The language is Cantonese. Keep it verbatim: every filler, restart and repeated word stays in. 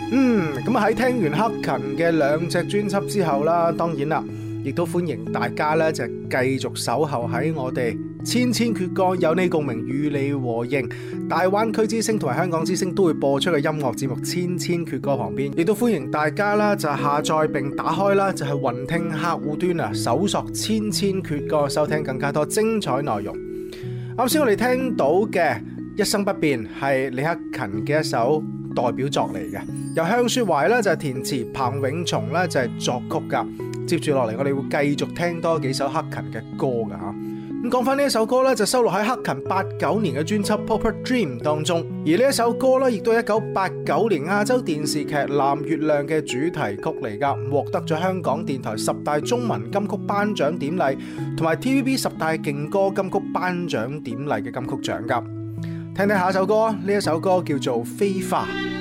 嗯，咁喺聽完克勤嘅兩隻專輯之後啦，當然啦，亦都歡迎大家咧就繼續守候喺我哋千千闕歌有你共鳴與你和應大灣區之聲同埋香港之聲都會播出嘅音樂節目千千闕歌旁邊，亦都歡迎大家啦就下載並打開啦就係雲聽客戶端啊，搜索千千闕歌收聽更加多精彩內容。啱先我哋聽到嘅一生不變係李克勤嘅一首代表作嚟嘅，由向雪懷咧就係填詞，彭永松咧就係作曲噶。接住落嚟，我哋會繼續聽多幾首克勤嘅歌噶吓。咁講翻呢一首歌咧，就收錄喺克勤八九年嘅專輯《Puppet Dream》當中。而呢一首歌咧，亦都係一九八九年亞洲電視劇《藍月亮》嘅主題曲嚟噶，獲得咗香港電台十大中文金曲頒獎典禮同埋 T V B 十大勁歌金曲頒獎典禮嘅金曲獎噶。聽聽下一首歌，呢一首歌叫做《飛花》。